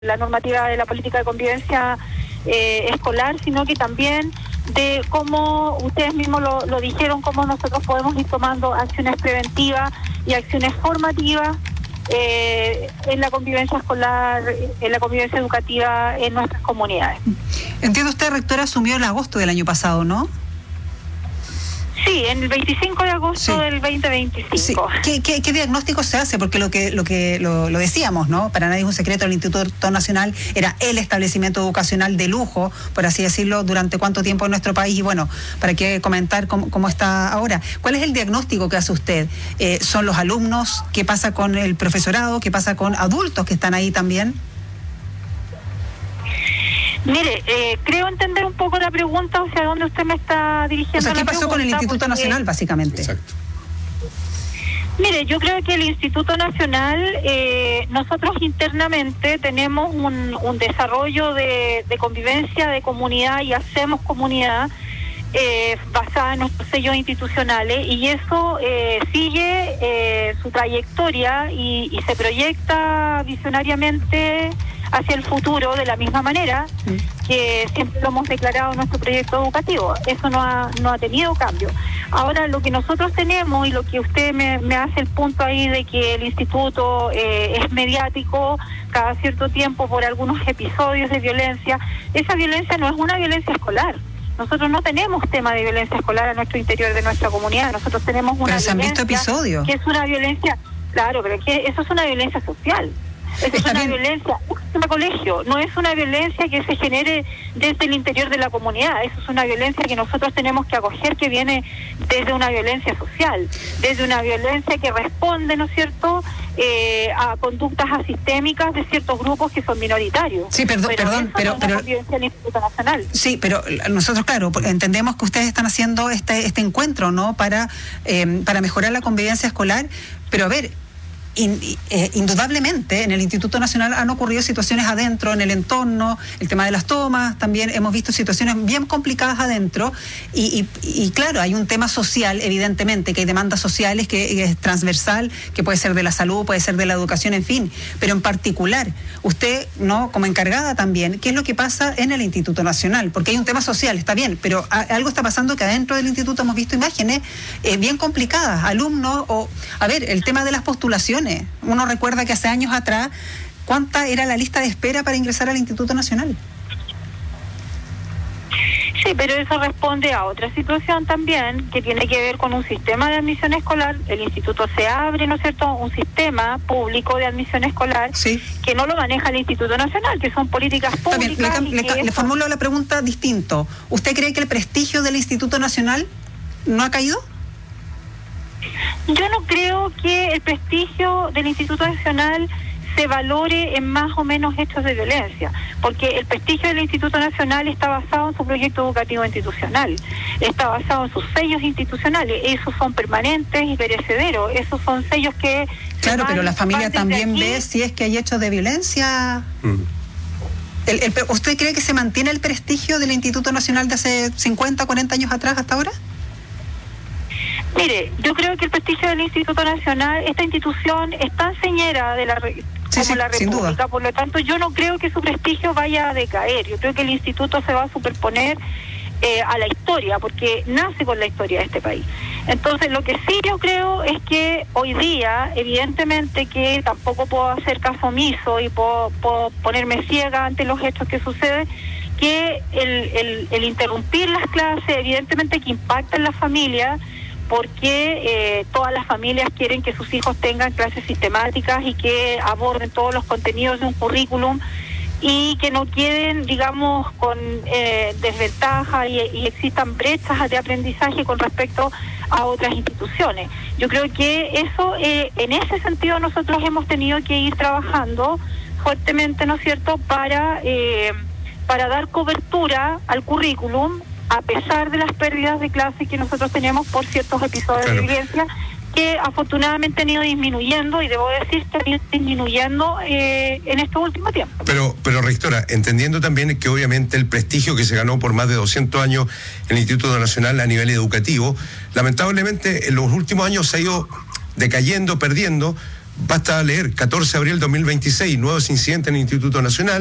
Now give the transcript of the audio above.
la normativa de la política de convivencia escolar, sino que también de cómo ustedes mismos lo dijeron, cómo nosotros podemos ir tomando acciones preventivas y acciones formativas en la convivencia escolar, en la convivencia educativa en nuestras comunidades. Entiendo, usted, rectora, asumió en agosto del año pasado, ¿no? Sí, en el 25 de agosto del 2025. Sí. ¿Qué diagnóstico se hace? Porque lo decíamos, ¿no? Para nadie es un secreto, el Instituto Nacional era el establecimiento educacional de lujo, por así decirlo, durante cuánto tiempo en nuestro país, y bueno, para qué comentar cómo está ahora. ¿Cuál es el diagnóstico que hace usted? ¿Son los alumnos? ¿Qué pasa con el profesorado? ¿Qué pasa con adultos que están ahí también? Mire, creo entender un poco la pregunta, hacia dónde usted me está dirigiendo. O sea, ¿qué pasó con el Instituto Nacional, básicamente? Exacto. Mire, yo creo que el Instituto Nacional, nosotros internamente tenemos un desarrollo de convivencia, de comunidad, y hacemos comunidad basada en nuestros sellos institucionales, y eso sigue su trayectoria y se proyecta visionariamente hacia el futuro de la misma manera que siempre lo hemos declarado en nuestro proyecto educativo. Eso no ha tenido cambio. Ahora, lo que nosotros tenemos, y lo que usted me hace el punto ahí de que el instituto es mediático cada cierto tiempo por algunos episodios de violencia, esa violencia no es una violencia escolar. Nosotros no tenemos tema de violencia escolar a nuestro interior de nuestra comunidad. Nosotros tenemos una violencia... Pero se han visto episodios. Que es una violencia, claro, pero que eso es una violencia social. Esa es una violencia en el colegio, no es una violencia que se genere desde el interior de la comunidad. Eso es una violencia que nosotros tenemos que acoger, que viene desde una violencia social, desde una violencia que responde, ¿no es cierto?, a conductas asistémicas de ciertos grupos que son minoritarios. Sí, pero violencia del Instituto Nacional. Sí, pero nosotros, claro, entendemos que ustedes están haciendo este encuentro, ¿no?, para mejorar la convivencia escolar, pero a ver, indudablemente en el Instituto Nacional han ocurrido situaciones adentro, en el entorno, el tema de las tomas, también hemos visto situaciones bien complicadas adentro, y claro, hay un tema social, evidentemente, que hay demandas sociales, que es transversal, que puede ser de la salud, puede ser de la educación, en fin, pero en particular, usted, ¿no?, como encargada también, ¿qué es lo que pasa en el Instituto Nacional? Porque hay un tema social, está bien, pero algo está pasando que adentro del instituto hemos visto imágenes bien complicadas, alumnos, el tema de las postulaciones. Uno recuerda que hace años atrás, ¿cuánta era la lista de espera para ingresar al Instituto Nacional? Sí, pero eso responde a otra situación también, que tiene que ver con un sistema de admisión escolar. El instituto se abre, ¿no es cierto?, un sistema público de admisión escolar, sí, que no lo maneja el Instituto Nacional, que son políticas públicas. También, le formulo la pregunta distinto. ¿Usted cree que el prestigio del Instituto Nacional no ha caído? Yo no creo que el prestigio del Instituto Nacional se valore en más o menos hechos de violencia, porque el prestigio del Instituto Nacional está basado en su proyecto educativo institucional, está basado en sus sellos institucionales. Esos son permanentes y perecederos, esos son sellos que... Claro, pero la familia también ve si es que hay hechos de violencia. ¿Usted cree que se mantiene el prestigio del Instituto Nacional de hace 50, 40 años atrás hasta ahora? Mire, yo creo que el prestigio del Instituto Nacional, esta institución es tan señera de la República, por lo tanto yo no creo que su prestigio vaya a decaer. Yo creo que el instituto se va a superponer a la historia, porque nace con la historia de este país. Entonces, lo que sí yo creo es que hoy día, evidentemente que tampoco puedo hacer caso omiso y puedo ponerme ciega ante los hechos que suceden, que el interrumpir las clases, evidentemente que impacta en las familias, porque todas las familias quieren que sus hijos tengan clases sistemáticas y que aborden todos los contenidos de un currículum y que no queden, digamos, con desventaja y existan brechas de aprendizaje con respecto a otras instituciones. Yo creo que eso, en ese sentido, nosotros hemos tenido que ir trabajando fuertemente, ¿no es cierto?, para dar cobertura al currículum, a pesar de las pérdidas de clase que nosotros tenemos por ciertos episodios de violencia, que afortunadamente han ido disminuyendo, y debo decir que han ido disminuyendo en estos últimos tiempos. Pero rectora, entendiendo también que obviamente el prestigio que se ganó por más de 200 años en el Instituto Nacional a nivel educativo, lamentablemente en los últimos años se ha ido decayendo, perdiendo, basta leer 14 de abril 2026, nuevos incidentes en el Instituto Nacional.